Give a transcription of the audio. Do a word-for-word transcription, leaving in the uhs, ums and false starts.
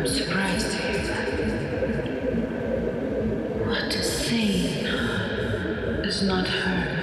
I'm surprised to hear that. What is seen is not heard.